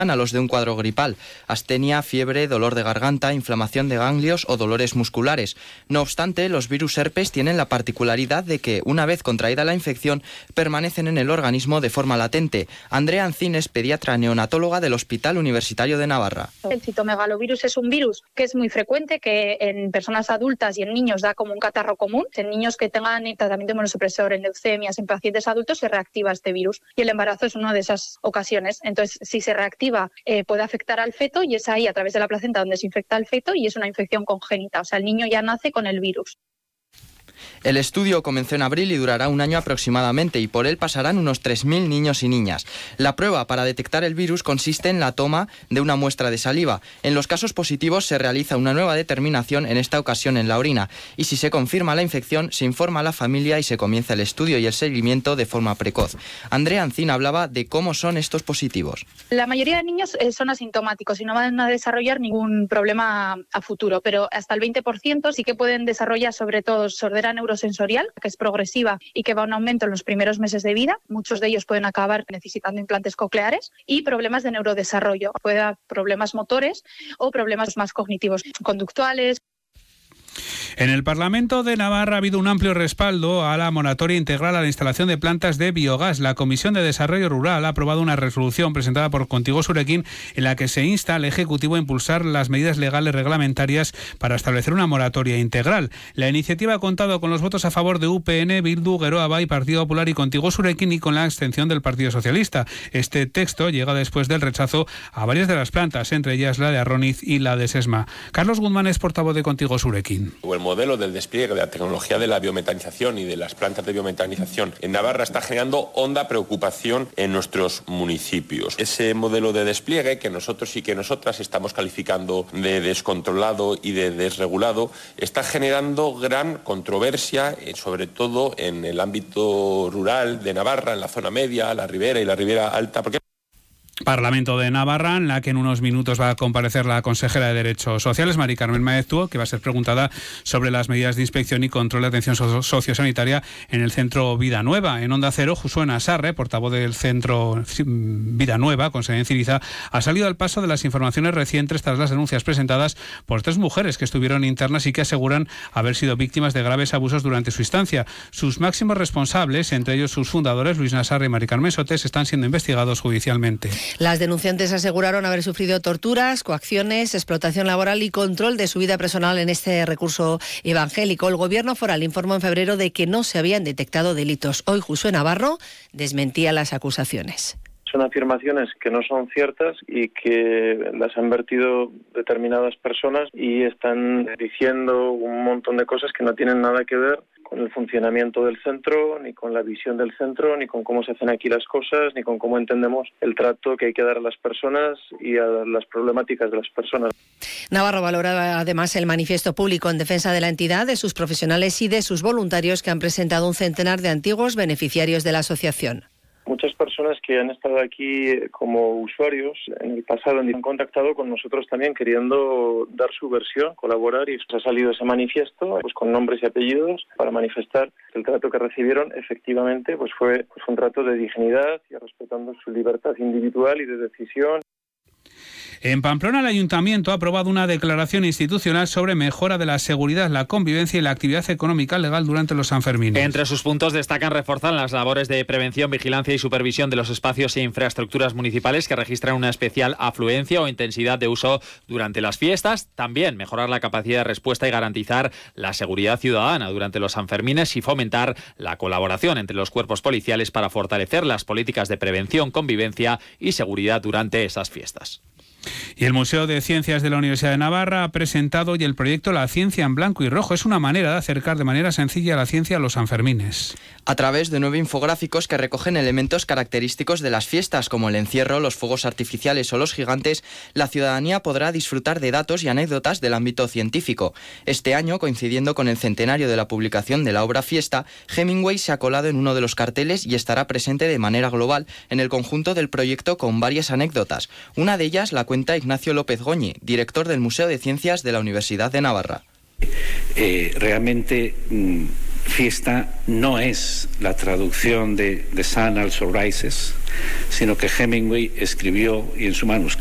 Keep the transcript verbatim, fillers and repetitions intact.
a los de un cuadro gripal, astenia, fiebre, dolor de garganta, inflamación de ganglios o dolores musculares. No obstante, los virus herpes tienen la particularidad de que, una vez contraída la infección, permanecen en el organismo de forma latente. Andrea Ancín es pediatra neonatóloga del Hospital Universitario de Navarra. El citomegalovirus es un virus que es muy frecuente, que en personas adultas y en niños da como un catarro común. En niños que tengan tratamiento inmunosupresor, en leucemias, en pacientes adultos se reactiva este virus y el embarazo es una de esas ocasiones. Entonces, si se reactiva Eh, puede afectar al feto y es ahí a través de la placenta donde se infecta al feto y es una infección congénita, o sea, el niño ya nace con el virus. El estudio comenzó en abril y durará un año aproximadamente y por él pasarán unos tres mil niños y niñas. La prueba para detectar el virus consiste en la toma de una muestra de saliva. En los casos positivos se realiza una nueva determinación, en esta ocasión en la orina, y si se confirma la infección se informa a la familia y se comienza el estudio y el seguimiento de forma precoz. Andrea Ancín hablaba de cómo son estos positivos. La mayoría de niños eh, son asintomáticos y no van a desarrollar ningún problema a futuro, pero hasta el veinte por ciento sí que pueden desarrollar sobre todo sordera neurosensorial, que es progresiva y que va a un aumento en los primeros meses de vida. Muchos de ellos pueden acabar necesitando implantes cocleares y problemas de neurodesarrollo. Puede haber problemas motores o problemas más cognitivos, conductuales. En el Parlamento de Navarra ha habido un amplio respaldo a la moratoria integral a la instalación de plantas de biogás. La Comisión de Desarrollo Rural ha aprobado una resolución presentada por Contigo Surekin en la que se insta al Ejecutivo a impulsar las medidas legales reglamentarias para establecer una moratoria integral. La iniciativa ha contado con los votos a favor de U P N, Bildu, Geroa Bai, Partido Popular y Contigo Surekin y con la abstención del Partido Socialista. Este texto llega después del rechazo a varias de las plantas, entre ellas la de Arroniz y la de Sesma. Carlos Guzmán es portavoz de Contigo Surekin. O el modelo del despliegue de la tecnología de la biometanización y de las plantas de biometanización en Navarra está generando honda preocupación en nuestros municipios. Ese modelo de despliegue que nosotros y que nosotras estamos calificando de descontrolado y de desregulado está generando gran controversia, sobre todo en el ámbito rural de Navarra, en la zona media, la ribera y la ribera alta. Porque Parlamento de Navarra, en la que en unos minutos va a comparecer la consejera de Derechos Sociales, Mari Carmen Maeztu, que va a ser preguntada sobre las medidas de inspección y control de atención so- sociosanitaria en el Centro Vida Nueva. En Onda Cero, Josué Sarre, portavoz del Centro Vida Nueva, con sede en Ciriza, ha salido al paso de las informaciones recientes tras las denuncias presentadas por tres mujeres que estuvieron internas y que aseguran haber sido víctimas de graves abusos durante su estancia. Sus máximos responsables, entre ellos sus fundadores, Luis Nassarre y Mari Carmen Sotés, están siendo investigados judicialmente. Las denunciantes aseguraron haber sufrido torturas, coacciones, explotación laboral y control de su vida personal en este recurso evangélico. El Gobierno foral informó en febrero de que no se habían detectado delitos. Hoy Josué Navarro desmentía las acusaciones. Son afirmaciones que no son ciertas y que las han vertido determinadas personas y están diciendo un montón de cosas que no tienen nada que ver con el funcionamiento del centro, ni con la visión del centro, ni con cómo se hacen aquí las cosas, ni con cómo entendemos el trato que hay que dar a las personas y a las problemáticas de las personas. Navarro valora además el manifiesto público en defensa de la entidad, de sus profesionales y de sus voluntarios que han presentado un centenar de antiguos beneficiarios de la asociación. Muchas personas que han estado aquí como usuarios en el pasado han contactado con nosotros también queriendo dar su versión, colaborar, y ha salido ese manifiesto pues con nombres y apellidos para manifestar que el trato que recibieron efectivamente pues fue pues, un trato de dignidad y respetando su libertad individual y de decisión. En Pamplona, el Ayuntamiento ha aprobado una declaración institucional sobre mejora de la seguridad, la convivencia y la actividad económica legal durante los Sanfermines. Entre sus puntos destacan reforzar las labores de prevención, vigilancia y supervisión de los espacios e infraestructuras municipales que registran una especial afluencia o intensidad de uso durante las fiestas. También mejorar la capacidad de respuesta y garantizar la seguridad ciudadana durante los Sanfermines y fomentar la colaboración entre los cuerpos policiales para fortalecer las políticas de prevención, convivencia y seguridad durante esas fiestas. Y el Museo de Ciencias de la Universidad de Navarra ha presentado hoy el proyecto La Ciencia en Blanco y Rojo. Es una manera de acercar de manera sencilla la ciencia a los Sanfermines. A través de nueve infográficos que recogen elementos característicos de las fiestas, como el encierro, los fuegos artificiales o los gigantes, la ciudadanía podrá disfrutar de datos y anécdotas del ámbito científico. Este año, coincidiendo con el centenario de la publicación de la obra Fiesta, Hemingway se ha colado en uno de los carteles y estará presente de manera global en el conjunto del proyecto con varias anécdotas. Una de ellas la cuenta Ignacio López Goñi, director del Museo de Ciencias de la Universidad de Navarra. Eh, realmente mmm, Fiesta no es la traducción de The Sun Also Rises, sino que Hemingway escribió y en su manuscrito